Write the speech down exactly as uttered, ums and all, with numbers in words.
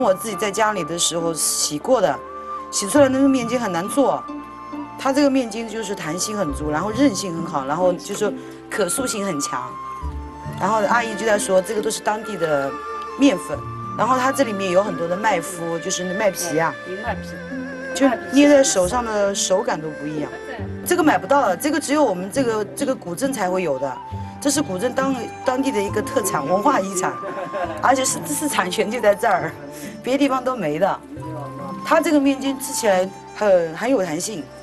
我自己在家里的时候洗过的，洗出来那个面筋很难做。它这个面筋就是弹性很足，然后韧性很好，然后就是可塑性很强。然后阿姨就在说，这个都是当地的面粉，然后它这里面有很多的麦麸，就是麦皮啊， 麦皮， 就捏在手上的手感都不一样。这个买不到了，这个只有我们这个这个古镇才会有的。 这是古镇当当地的一个特产文化遗产，而且是知识产权就在这儿，别的地方都没的。它这个面筋吃起来很很有弹性，